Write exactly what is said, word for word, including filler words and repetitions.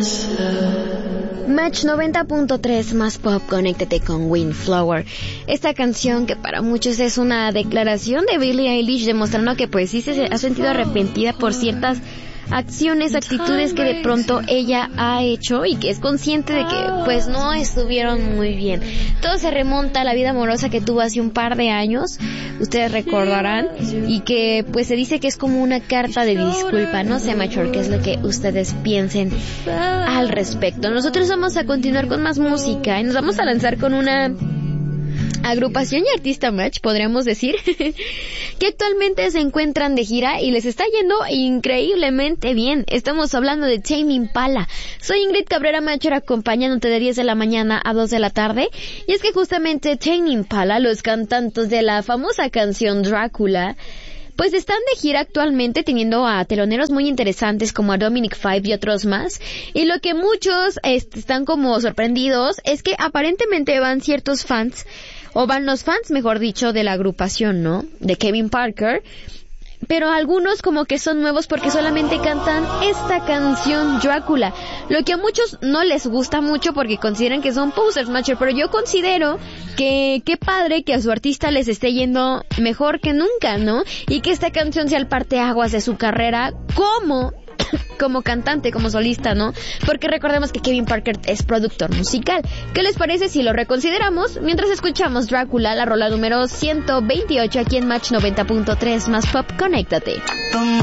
Match noventa punto tres más pop, conéctate con Windflower. Esta canción que para muchos es una declaración de Billie Eilish demostrando que pues sí se ha sentido arrepentida por ciertas acciones, actitudes que de pronto ella ha hecho y que es consciente de que pues no estuvieron muy bien. Todo se remonta a la vida amorosa que tuvo hace un par de años, ustedes recordarán, y que pues se dice que es como una carta de disculpa. No sé, Machor, qué es lo que ustedes piensen al respecto. Nosotros vamos a continuar con más música y nos vamos a lanzar con una agrupación y artista, Match, podríamos decir, que actualmente se encuentran de gira y les está yendo increíblemente bien. Estamos hablando de Tame Impala. Soy Ingrid Cabrera, Matcher, acompañándote de diez de la mañana a dos de la tarde. Y es que justamente Tame Impala, los cantantes de la famosa canción Drácula, pues están de gira actualmente, teniendo a teloneros muy interesantes como a Dominic Five y otros más. Y lo que muchos est- están como sorprendidos es que aparentemente van ciertos fans, o van los fans, mejor dicho, de la agrupación, ¿no?, de Kevin Parker, pero algunos como que son nuevos porque solamente cantan esta canción Drácula, lo que a muchos no les gusta mucho porque consideran que son posers, Matcher, pero yo considero que qué padre que a su artista les esté yendo mejor que nunca, ¿no?, y que esta canción sea el parteaguas de su carrera como como cantante, como solista, ¿no? Porque recordemos que Kevin Parker es productor musical. ¿Qué les parece si lo reconsideramos mientras escuchamos Drácula, la rola número ciento veintiocho aquí en Match noventa punto tres más pop? Conéctate.